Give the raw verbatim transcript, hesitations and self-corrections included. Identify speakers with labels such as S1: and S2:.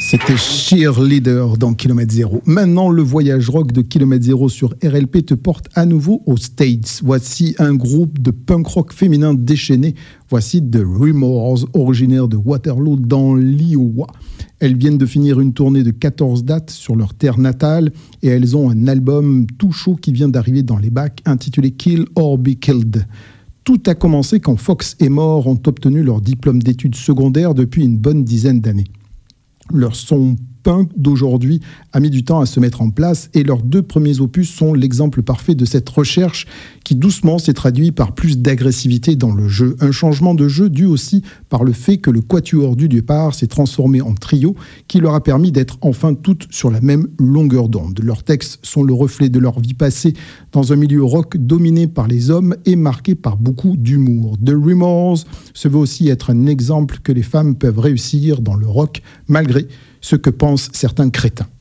S1: C'était Cheerleader dans Kilomètre Zéro. Maintenant, le voyage rock de Kilomètre Zéro sur R L P te porte à nouveau aux States. Voici un groupe de punk rock féminin déchaîné. Voici The Rumors, originaire de Waterloo dans l'Iowa. Elles viennent de finir une tournée de quatorze dates sur leur terre natale et elles ont un album tout chaud qui vient d'arriver dans les bacs intitulé Kill or Be Killed. Tout a commencé quand Fox et More ont obtenu leur diplôme d'études secondaires depuis une bonne dizaine d'années. Leur son punk d'aujourd'hui a mis du temps à se mettre en place et leurs deux premiers opus sont l'exemple parfait de cette recherche qui doucement s'est traduit par plus d'agressivité dans le jeu. Un changement de jeu dû aussi par le fait que le quatuor du départ s'est transformé en trio qui leur a permis d'être enfin toutes sur la même longueur d'onde. Leurs textes sont le reflet de leur vie passée dans un milieu rock dominé par les hommes et marqué par beaucoup d'humour. The Rumors se veut aussi être un exemple que les femmes peuvent réussir dans le rock malgré ce que pensent certains crétins.